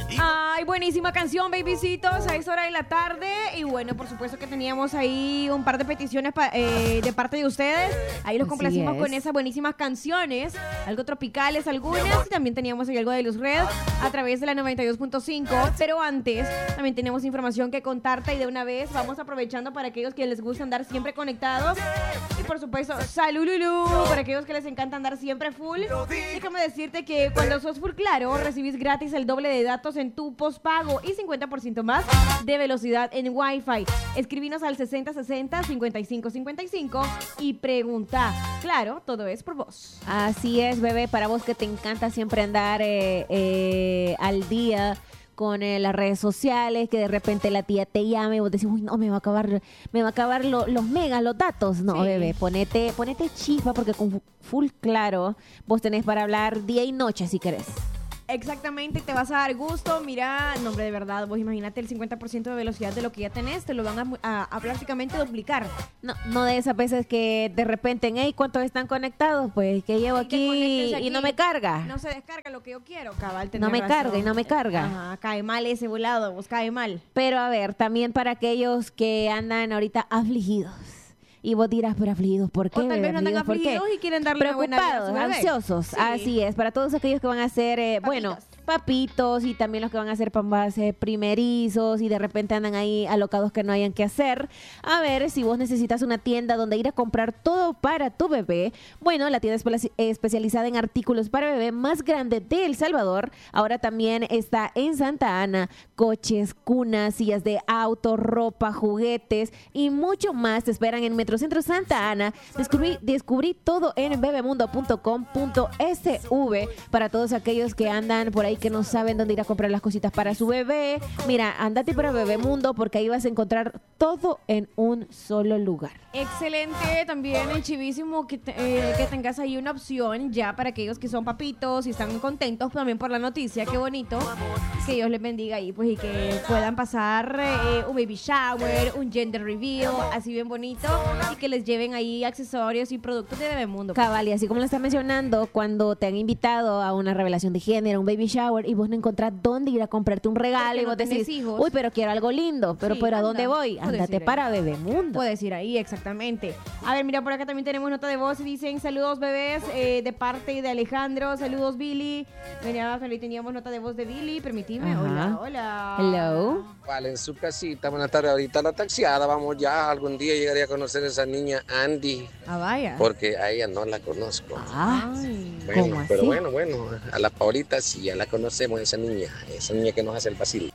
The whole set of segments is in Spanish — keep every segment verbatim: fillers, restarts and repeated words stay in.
Ay, buenísima canción, babycitos, a esa hora de la tarde. Y bueno, por supuesto que teníamos ahí un par de peticiones pa- eh, de parte de ustedes. Ahí los Así complacimos es. con esas buenísimas canciones, algo tropicales algunas, y también teníamos ahí algo de Luz Red a través de la noventa y dos punto cinco. Pero antes, también tenemos información que contarte y de una vez vamos aprovechando para aquellos que les gusta andar siempre conectados. Y por supuesto, salud, Lulú, para aquellos que les encanta andar siempre full. Déjame decirte que cuando sos full claro, recibís gratis el doble de datos en tu postpago y cincuenta por ciento más de velocidad en Wi-Fi. Escribinos al sesenta sesenta cincuenta y cinco cincuenta y cinco y pregunta. Claro, todo es por vos. Así es, bebé, para vos que te encanta siempre andar eh, eh, al día con eh, las redes sociales, que de repente la tía te llame y vos decís, uy, no, me va a acabar, me va a acabar lo- los megas, los datos. No, Sí. bebé, ponete, ponete chispa porque con full claro vos tenés para hablar día y noche si querés. Exactamente, te vas a dar gusto. Mira, nombre de verdad, vos imagínate el cincuenta por ciento de velocidad de lo que ya tenés, te lo van a, mu- a- a prácticamente duplicar. No, no de esas veces que de repente, hey, ¿cuántos están conectados? Pues que llevo Y que aquí conéctense y aquí. no me carga. No se descarga lo que yo quiero, cabal. No me tenés carga razón. y no me carga. Ajá, cae mal ese volado, vos cae mal. Pero a ver, también para aquellos que andan ahorita afligidos. Y vos dirás, pero afligidos, ¿por qué? O tal vez bebé? no andan ¿Por qué? afligidos y quieren darle una buena vida a su Preocupados, bebé. ansiosos, Sí. así es. Para todos aquellos que van a ser, eh, bueno, Papitos. papitos y también los que van a ser papás eh, primerizos y de repente andan ahí alocados que no hayan que hacer. A ver, si vos necesitas una tienda donde ir a comprar todo para tu bebé, bueno, la tienda espe- especializada en artículos para bebé más grande de El Salvador, ahora también está en Santa Ana. Coches, cunas, sillas de auto, ropa, juguetes y mucho más te esperan en Metrocentro Santa Ana. Descubrí, descubrí todo en bebemundo punto com punto s v para todos aquellos que andan por ahí que no saben dónde ir a comprar las cositas para su bebé. Mira, andate para Bebemundo porque ahí vas a encontrar todo en un solo lugar. Excelente, también es chivísimo que, te- eh, que tengas ahí una opción ya para aquellos que son papitos y están contentos también por la noticia, qué bonito, que Dios les bendiga ahí, pues y que puedan pasar eh, un baby shower, un gender reveal, así bien bonito, y que les lleven ahí accesorios y productos de Bebemundo. Cabal, y así como lo está mencionando, cuando te han invitado a una revelación de género, un baby shower, y vos no encontrás dónde ir a comprarte un regalo, Porque y no vos tenés decís, hijos. uy, pero quiero algo lindo, pero, Sí, pero ¿a anda, dónde voy? puedes Andate ir ahí. para Bebemundo. Puedes ir ahí, exactamente. A ver, mira, por acá también tenemos nota de voz y dicen saludos bebés eh, de parte de Alejandro, saludos Billy. Mira, ahí teníamos nota de voz de Billy, permitime. Ajá. Hola, hola. Hello. Vale, en su casita, buenas tardes. Ahorita la taxiada, vamos ya. Algún día llegaría a conocer a esa niña Andy, Ah, vaya. porque a ella no la conozco. Ah, Ay. Bueno, ¿cómo pero así? bueno, bueno, a la Paulita sí, ya la conocemos, esa niña, esa niña que nos hace el vacío.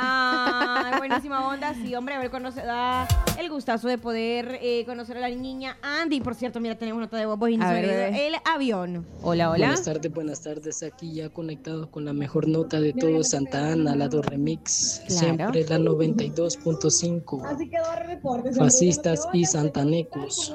Ah, buenísima onda. Sí, hombre, a ver cuando se da el gustazo de poder eh, conocer a la niña Andy. Por cierto, mira, tenemos nota de voz. voz y A ver, sonido. bebé. El avión. Hola, hola. Buenas tardes, buenas tardes. Aquí ya conectados con la mejor nota de todo Santa Ana, la do Remix. Claro. Siempre la noventa y dos punto cinco. Fascistas y santanecos.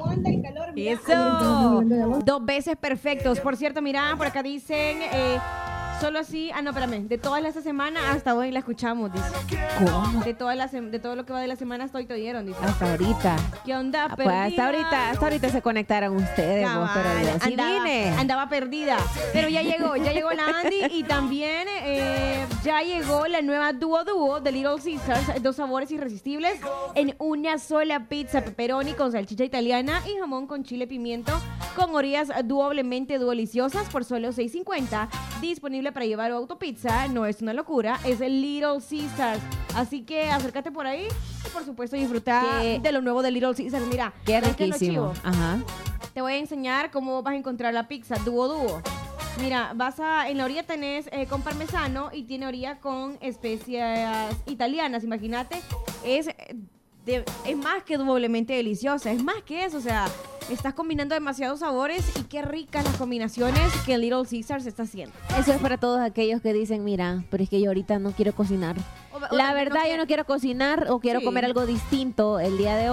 Eso. Dos veces perfectos. Por cierto, mira, por acá dicen. eh, Solo así, ah no, espérame, de toda esta semana hasta hoy la escuchamos, dice. ¿Cómo? De, toda la sem- de todo lo que va de la semana hasta hoy te dieron, dice. Hasta ahorita. ¿Qué onda? Ah, pues hasta perdida? ahorita, hasta ahorita se conectaron ustedes, vos, pero Cabal, yo sí andaba, vine. andaba perdida. Pero ya llegó, ya llegó la Andy y también eh, ya llegó la nueva Duo Duo de Little Caesars, dos sabores irresistibles en una sola pizza, pepperoni con salchicha italiana y jamón con chile pimiento con orillas doblemente deliciosas por solo seis cincuenta, disponible para llevar o autopizza. No es una locura, es el Little Caesars. Así que acércate por ahí y por supuesto disfruta Qué- de lo nuevo de Little Caesars. Mira, Qué ¿sabes qué es lo riquísimo. chivo? Ajá. Te voy a enseñar cómo vas a encontrar la pizza Duo Duo. Mira, vas a, en la orilla tenés eh, con parmesano y tiene orilla con especias italianas, imagínate. Es, eh, de- es más que doblemente deliciosa, es más que eso, o sea, estás combinando demasiados sabores y qué ricas las combinaciones que Little Caesars está haciendo. Eso es para todos aquellos que dicen, mira, pero es que yo ahorita no quiero cocinar. O- o La tal vez verdad, no yo no quiero cocinar o quiero Sí. comer algo distinto el día de hoy.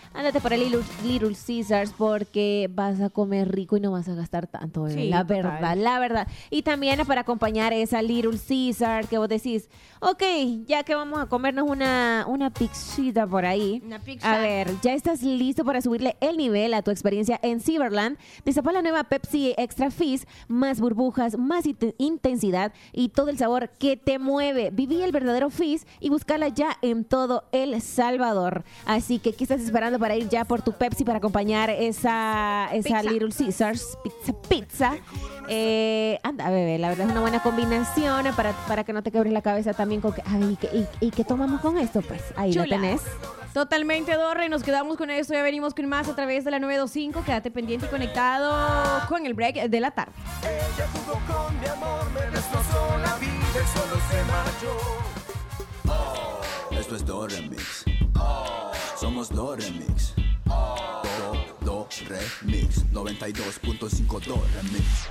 ándate por el Little, Little Caesars porque vas a comer rico y no vas a gastar tanto, bebé. Sí, la total. verdad, la verdad. Y también para acompañar esa Little Caesar que vos decís, ok, ya que vamos a comernos una, una pizzita por ahí. Una pizza. A ver, ¿ya estás listo para subirle el nivel a tu experiencia en Cyberland? Destapa la nueva Pepsi Extra Fizz, más burbujas, más int- intensidad y todo el sabor que te mueve. Viví el verdadero Fizz y búscala ya en todo El Salvador. Así que, ¿qué estás esperando para ir ya por tu Pepsi para acompañar esa, esa Pizza. Little Caesars pizza? pizza? Eh, anda, bebé, la verdad es una buena combinación para, para que no te quebres la cabeza también con que, ay, ¿y qué, y, y qué tomamos con esto? Pues ahí Chula. lo tenés. Totalmente, Dorre. Nos quedamos con esto. Ya venimos con más a través de la nueve veinticinco. Quédate pendiente y conectado con el break de la tarde. Ella jugó con mi amor, me destrozó la vida y solo se marchó. Oh. Esto es Do Remix. Oh. Somos Do Remix. Oh. Do, Do, Remix. noventa y dos punto cinco Do Remix.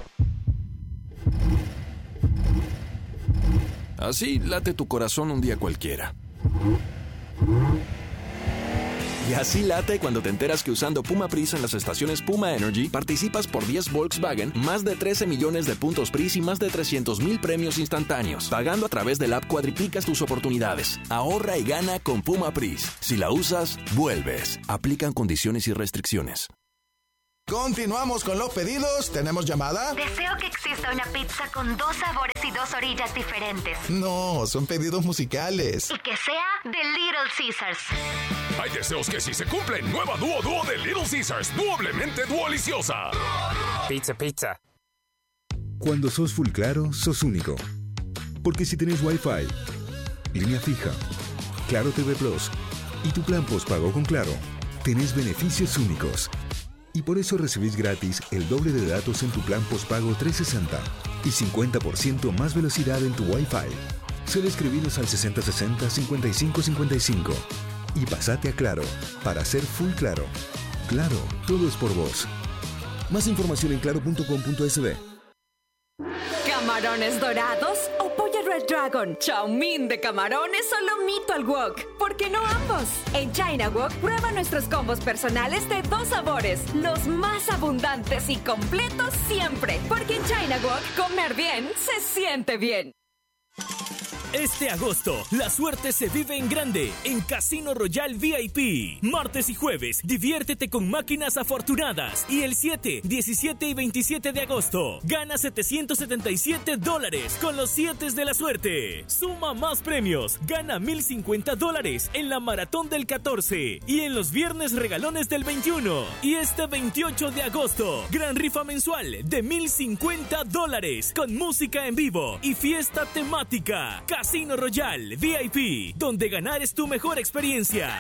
Así late tu corazón un día cualquiera. Y así late cuando te enteras que usando Puma Pris en las estaciones Puma Energy participas por diez Volkswagen, más de trece millones de puntos Pris y más de trescientos mil premios instantáneos. Pagando a través del app cuadriplicas tus oportunidades. Ahorra y gana con Puma Pris. Si la usas, vuelves. Aplican condiciones y restricciones. Continuamos con los pedidos. ¿Tenemos llamada? Deseo que exista una pizza con dos sabores y dos orillas diferentes. No, son pedidos musicales. Y que sea de Little Caesars. Hay deseos que sí se cumplen. Nueva Dúo Dúo de Little Caesars. Doblemente duoliciosa. Pizza, pizza. Cuando sos full claro, sos único. Porque si tenés Wi-Fi, línea fija, Claro T V Plus y tu plan postpago con Claro, tenés beneficios únicos. Y por eso recibís gratis el doble de datos en tu plan postpago trescientos sesenta y cincuenta por ciento más velocidad en tu Wi-Fi. Solo escribinos al sesenta sesenta cincuenta y cinco cincuenta y cinco y pasate a Claro para ser full claro. Claro, todo es por vos. Más información en claro punto com punto es be. ¿Camarones dorados o pollo Red Dragon? Chow mein de camarones o lomito al wok. ¿Por qué no ambos? En China Wok prueba nuestros combos personales de dos sabores, los más abundantes y completos siempre. Porque en China Wok comer bien se siente bien. Este agosto, la suerte se vive en grande en Casino Royal V I P. Martes y jueves, diviértete con máquinas afortunadas. Y el siete, diecisiete y veintisiete de agosto, gana setecientos setenta y siete dólares con los siete de la suerte. Suma más premios, gana mil cincuenta dólares en la maratón del catorce y en los viernes regalones del veintiuno. Y este veintiocho de agosto, gran rifa mensual de mil cincuenta dólares con música en vivo y fiesta temática. Casino Royal V I P, donde ganar es tu mejor experiencia.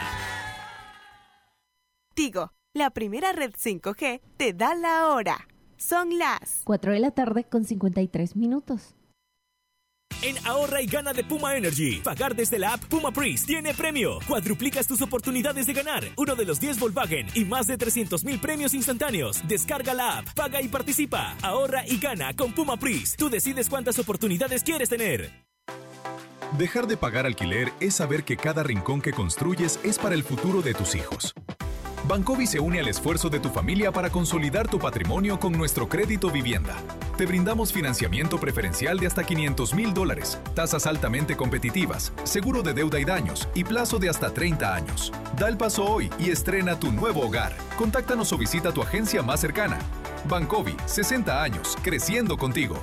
Tigo, la primera red cinco G te da la hora. Son las cuatro de la tarde con cincuenta y tres minutos. En Ahorra y Gana de Puma Energy, pagar desde la app Puma Pris tiene premio. Cuadruplicas tus oportunidades de ganar uno de los diez Volkswagen y más de trescientos mil premios instantáneos. Descarga la app, paga y participa. Ahorra y gana con Puma Pris. Tú decides cuántas oportunidades quieres tener. Dejar de pagar alquiler es saber que cada rincón que construyes es para el futuro de tus hijos. Bancovi se une al esfuerzo de tu familia para consolidar tu patrimonio con nuestro crédito vivienda. Te brindamos financiamiento preferencial de hasta quinientos mil dólares, tasas altamente competitivas, seguro de deuda y daños y plazo de hasta treinta años. Da el paso hoy y estrena tu nuevo hogar. Contáctanos o visita tu agencia más cercana. Bancovi, sesenta años, creciendo contigo.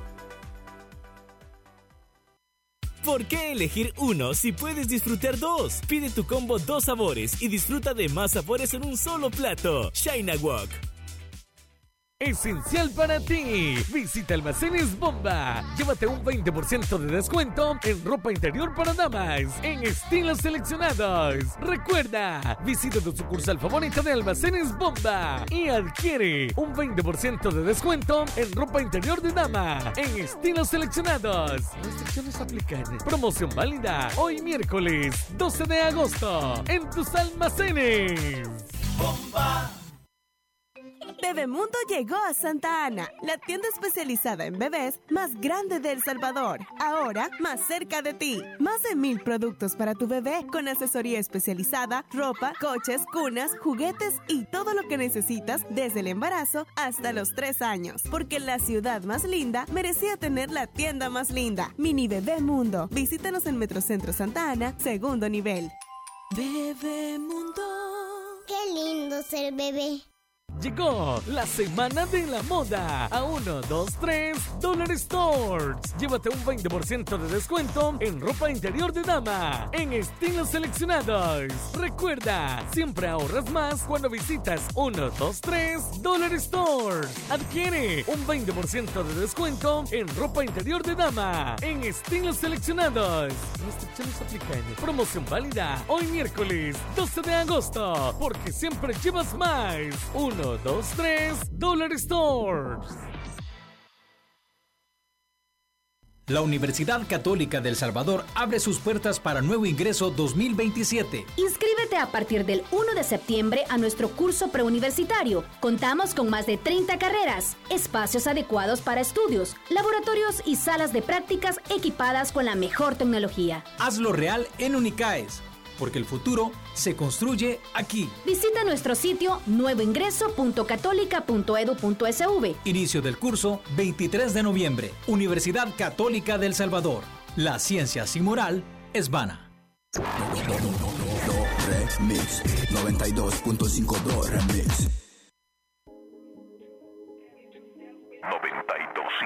¿Por qué elegir uno si puedes disfrutar dos? Pide tu combo dos sabores y disfruta de más sabores en un solo plato. China Wok. Esencial para ti. Visita Almacenes Bomba. Llévate un veinte por ciento de descuento en ropa interior para damas en estilos seleccionados. Recuerda, visita tu sucursal favorita de Almacenes Bomba y adquiere un veinte por ciento de descuento en ropa interior de dama en estilos seleccionados. Restricciones aplican. Promoción válida hoy miércoles doce de agosto en tus almacenes. Bomba. Bebemundo llegó a Santa Ana, la tienda especializada en bebés más grande de El Salvador. Ahora, más cerca de ti. Más de mil productos para tu bebé con asesoría especializada, ropa, coches, cunas, juguetes y todo lo que necesitas desde el embarazo hasta los tres años. Porque la ciudad más linda merecía tener la tienda más linda. Mini Bebemundo. Visítanos en Metrocentro Santa Ana, segundo nivel. Bebemundo. Qué lindo ser bebé. Llegó la semana de la moda a uno, dos, tres Dollar Stores. Llévate un veinte por ciento de descuento en ropa interior de dama en estilos seleccionados. Recuerda, siempre ahorras más cuando visitas uno, dos, tres Dollar Stores. Adquiere un veinte por ciento de descuento en ropa interior de dama en estilos seleccionados. Restricciones aplican. Promoción válida hoy miércoles doce de agosto, porque siempre llevas más. uno, dos, tres Dollar Stores. La Universidad Católica de El Salvador abre sus puertas para nuevo ingreso dos mil veintisiete. Inscríbete a partir del primero de septiembre a nuestro curso preuniversitario. Contamos con más de treinta carreras, espacios adecuados para estudios, laboratorios y salas de prácticas equipadas con la mejor tecnología. Hazlo real en Unicaes, porque el futuro se construye aquí. Visita nuestro sitio nuevo ingreso punto católica punto edu punto es ve. Inicio del curso veintitrés de noviembre. Universidad Católica de El Salvador. La ciencia sin moral es vana. Do, re, mix. noventa y dos punto cinco Do, remix. noventa y dos punto